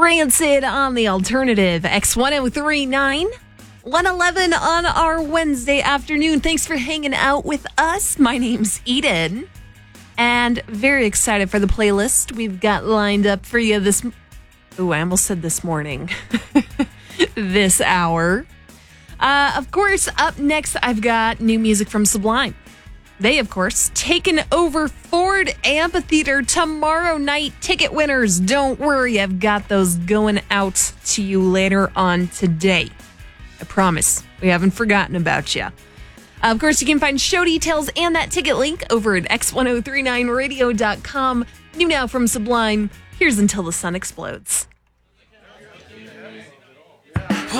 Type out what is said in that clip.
Rancid on the alternative. X1039. 111 on our Wednesday afternoon. Thanks for hanging out with us. My name's Eden. And very excited for the playlist we've got lined up for you this... I almost said this morning. This hour. Of course, up next, I've got new music from Sublime. They, of course, taking over Ford Amphitheater tomorrow night. Ticket winners, don't worry. I've got those going out to you later on today. I promise. We haven't forgotten about you. Of course, you can find show details and that ticket link over at x1039radio.com. New now from Sublime. Here's Until the Sun Explodes.